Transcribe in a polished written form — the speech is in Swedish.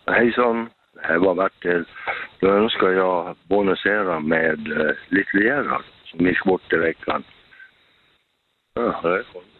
Hejsan, det här var Bertil. Då önskar jag bonusera med Little Gerhard som gick bort i veckan. Ja, det är